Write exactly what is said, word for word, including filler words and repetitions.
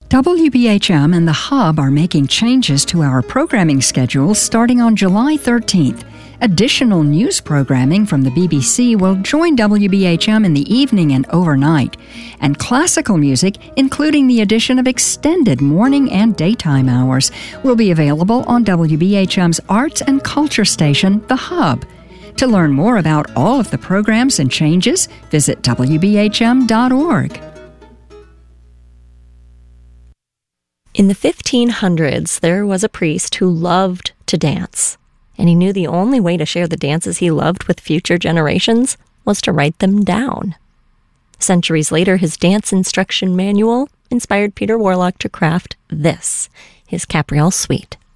W B H M and the Hub are making changes to our programming schedule starting on July thirteenth. Additional news programming from the B B C will join W B H M in the evening and overnight, and classical music, including the addition of extended morning and daytime hours, will be available on W B H M's arts and culture station, The Hub. To learn more about all of the programs and changes, visit W B H M dot org. In the fifteen hundreds, there was a priest who loved to dance, and he knew the only way to share the dances he loved with future generations was to write them down. Centuries later, his dance instruction manual inspired Peter Warlock to craft this, his Capriole Suite.